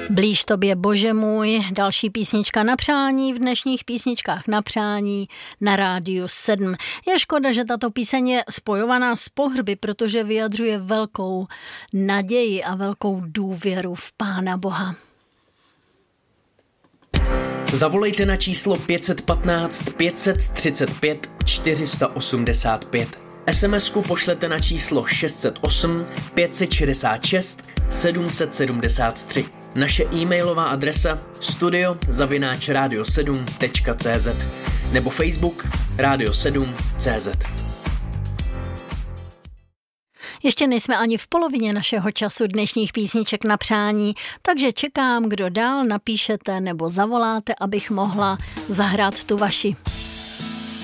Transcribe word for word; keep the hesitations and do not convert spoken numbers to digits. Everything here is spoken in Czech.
Blíž tobě, Bože můj, další písnička na přání v dnešních písničkách na přání na Rádiu sedm. Je škoda, že tato píseň je spojovaná s pohřby, protože vyjadřuje velkou naději a velkou důvěru v Pána Boha. Zavolejte na číslo pět jedna pět pět tři pět čtyři osm pět. es em esku pošlete na číslo šest set osm pět set šedesát šest sedm set sedmdesát tři. Naše e-mailová adresa studio zavináč radio sedm tečka cé zet nebo Facebook Radio sedm tečka cé zet. Ještě nejsme ani v polovině našeho času dnešních písniček na přání, takže čekám, kdo dál napíšete nebo zavoláte, abych mohla zahrát tu vaši.